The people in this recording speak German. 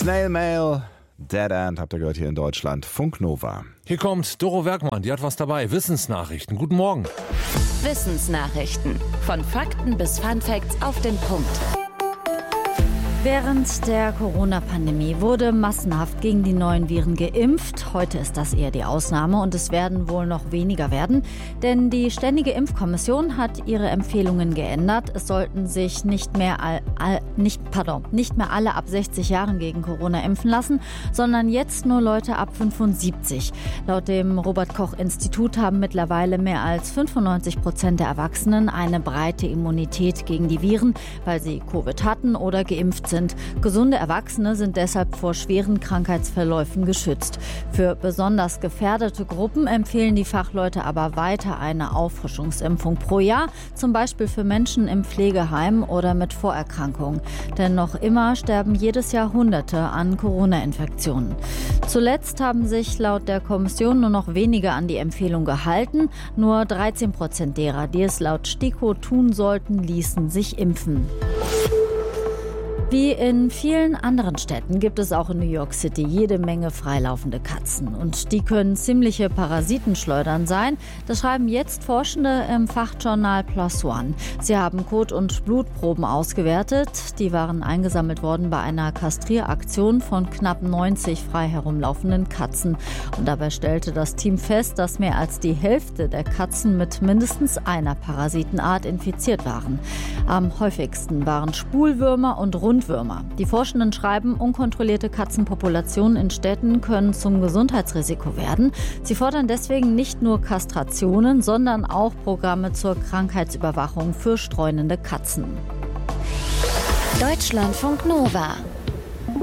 Snail Mail, Dead End habt ihr gehört hier in Deutschland. Funk Nova. Hier kommt Doro Werkmann, die hat was dabei. Wissensnachrichten. Guten Morgen. Wissensnachrichten. Von Fakten bis Funfacts auf den Punkt. Während der Corona-Pandemie wurde massenhaft gegen die neuen Viren geimpft. Heute ist das eher die Ausnahme und es werden wohl noch weniger werden. Denn die Ständige Impfkommission hat ihre Empfehlungen geändert. Es sollten sich nicht mehr alle ab 60 Jahren gegen Corona impfen lassen, sondern jetzt nur Leute ab 75. Laut dem Robert-Koch-Institut haben mittlerweile mehr als 95% der Erwachsenen eine breite Immunität gegen die Viren, weil sie Covid hatten oder geimpft sind. Gesunde Erwachsene sind deshalb vor schweren Krankheitsverläufen geschützt. Für besonders gefährdete Gruppen empfehlen die Fachleute aber weiter eine Auffrischungsimpfung pro Jahr, zum Beispiel für Menschen im Pflegeheim oder mit Vorerkrankungen. Denn noch immer sterben jedes Jahr Hunderte an Corona-Infektionen. Zuletzt haben sich laut der Kommission nur noch wenige an die Empfehlung gehalten. Nur 13% derer, die es laut STIKO tun sollten, ließen sich impfen. Wie in vielen anderen Städten gibt es auch in New York City jede Menge freilaufende Katzen. Und die können ziemliche Parasitenschleudern sein. Das schreiben jetzt Forschende im Fachjournal PLOS ONE. Sie haben Kot- und Blutproben ausgewertet. Die waren eingesammelt worden bei einer Kastrieraktion von knapp 90 frei herumlaufenden Katzen. Und dabei stellte das Team fest, dass mehr als die Hälfte der Katzen mit mindestens einer Parasitenart infiziert waren. Am häufigsten waren Spulwürmer und Rundwürmer. Die Forschenden schreiben, unkontrollierte Katzenpopulationen in Städten können zum Gesundheitsrisiko werden. Sie fordern deswegen nicht nur Kastrationen, sondern auch Programme zur Krankheitsüberwachung für streunende Katzen. Deutschlandfunk Nova.